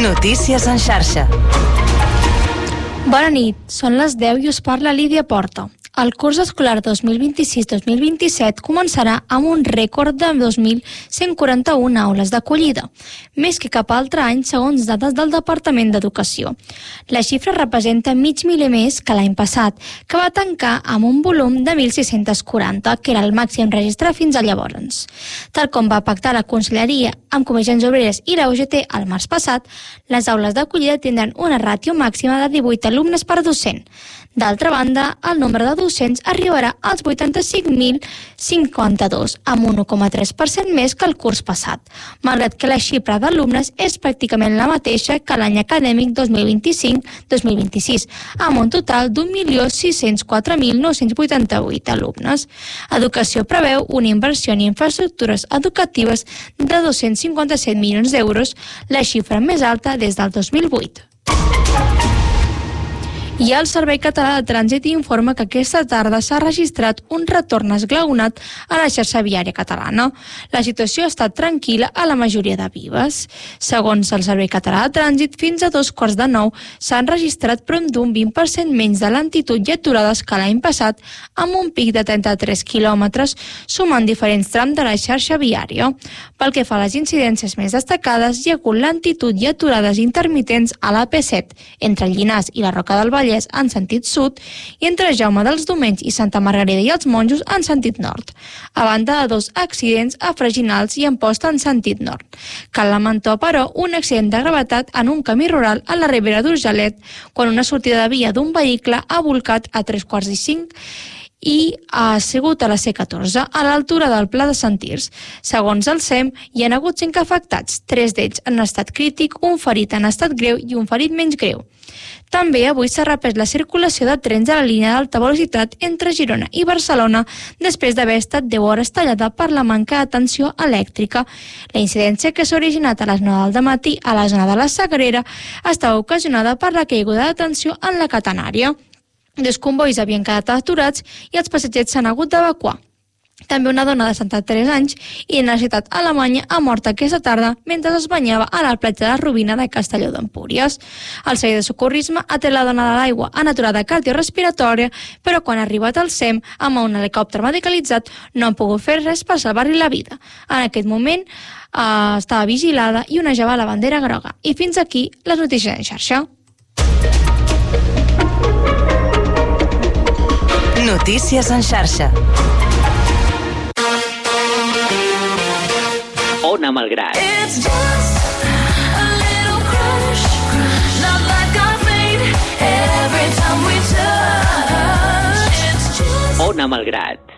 Notícies en xarxa. Bona nit, són les 10 i us parla Lídia Porta. El curs escolar 2026-2027 començarà amb un rècord de 2.141 aules d'acollida, més que cap altre any segons dades del Departament d'Educació. La xifra representa mig miler més que l'any passat, que va tancar amb un volum de 1.640, que era el màxim registrat fins a llavors. Tal com va pactar la Conselleria amb Comissions Obreres i la UGT el març passat, les aules d'acollida tindran una ràtio màxima de 18 alumnes per docent. D'altra banda, el nombre de docents arribarà als 85.052, amb un 1,3% més que el curs passat, malgrat que la xifra d'alumnes és pràcticament la mateixa que l'any acadèmic 2025-2026, amb un total d'1.604.988 alumnes. Educació preveu una inversió en infraestructures educatives de 257 milions d'euros, la xifra més alta des del 2008. I el Servei Català de Trànsit informa que aquesta tarda s'ha registrat un retorn esglaonat a la xarxa viària catalana. La situació ha estat tranquil·la a la majoria de vies. Segons el Servei Català de Trànsit, fins a 8:45 s'han registrat prop d'un 20% menys de lentitud i aturades que l'any passat, amb un pic de 33 quilòmetres, sumant diferents trams de la xarxa viària. Pel que fa a les incidències més destacades, hi ha hagut lentitud i aturades intermitents a l'AP7, entre el Llinars i la Roca del Vallès en sentit sud i entre Jaume dels Domenys i Santa Margarida i els Monjos en sentit nord, a banda de 2 accidents a Freginals i Amposta en sentit nord. Cal lamentar, però, un accident de gravetat en un camí rural a la Ribera d'Urgellet, quan una sortida de via d'un vehicle ha volcat a 3:45 i ha sigut a la C14, a l'altura del Pla de Sant Tirs. Segons el SEM, hi ha hagut 5 afectats, 3 d'ells en estat crític, un ferit en estat greu i un ferit menys greu. També avui s'ha reprès la circulació de trens a la línia d'alta velocitat entre Girona i Barcelona després d'haver estat 10 hores tallada per la manca de tensió elèctrica. La incidència que s'ha originat a les 9 del matí a la zona de la Sagrera estava ocasionada per la caiguda de tensió en la catenària. 2 combois havien quedat aturats i els passatgers s'han hagut d'evacuar. També una dona de 73 anys i de nacionalitat alemanya ha mort aquesta tarda mentre es banyava a la platja de Rubina de Castelló d'Empúries. El servei de socorrisme ha tret la dona de l'aigua en aturada cardiorespiratòria, però quan ha arribat al SEM amb un helicòpter medicalitzat no han pogut fer res per salvar-li la vida. En aquest moment estava vigilada i onejava la bandera groga. I fins aquí les notícies en xarxa. Notícies en xarxa. Ona Malgrat. Ona Malgrat.